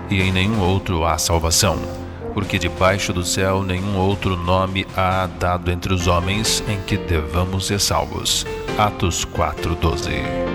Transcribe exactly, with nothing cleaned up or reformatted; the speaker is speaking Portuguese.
e em nenhum outro há salvação, porque debaixo do céu nenhum outro nome há dado entre os homens em que devamos ser salvos. Atos quatro, doze.